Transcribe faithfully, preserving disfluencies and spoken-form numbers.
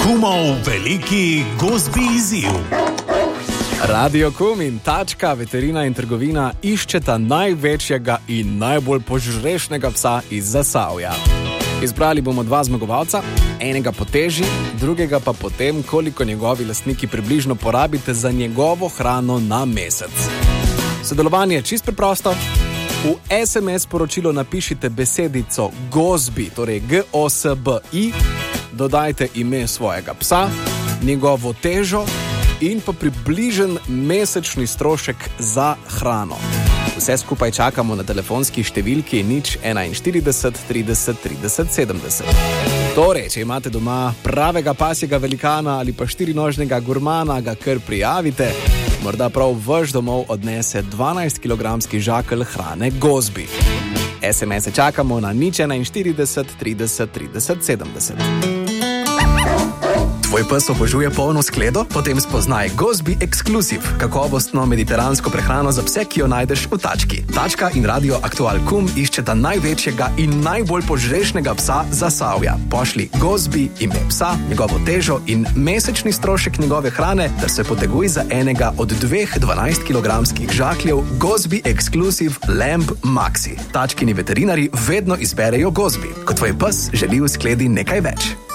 Kumov veliki gozbi izziv. Radio Kum in Tačka, veterina in trgovina iščeta največjega in najbolj požrešnega psa iz Zasavja. Izbrali bomo dva zmagovalca, enega po teži, drugega pa po tem, koliko njegovi lastniki približno porabite za njegovo hrano na mesec. Sodelovanje je čisto preprosto. V es em es sporočilo napišite besedico gozbi, torej G O S B I, dodajte ime svojega psa, njegovo težo in pa približen mesečni strošek za hrano. Vse skupaj čakamo na telefonski številki nič enainštirideset trideset trideset sedemdeset. Torej, če imate doma pravega pasjega velikana ali pa štirinožnega gurmana, ga kar prijavite. Morda prav vaš domov odnese dvanajstkilogramski žakelj hrane gozbi. es em es-e čakamo na nič enainštirideset trideset trideset sedemdeset. Tvoj pes obožuje polno skledo? Potem spoznaj Gozbi Exclusive, kakovostno mediteransko prehrano za pse, ki jo najdeš v Tački. Tačka in Radio Aktual Kum iščeta največjega in najbolj požrešnega psa Zasavja. Pošli Gozbi ime psa, njegovo težo in mesečni strošek njegove hrane, ter se poteguj za enega od dveh dvanajstkilogramskih žakljev Gozbi Exclusive Lamb Maxi. Tačkini veterinari vedno izberejo Gozbi, ko tvoj pes želi v skledi nekaj več.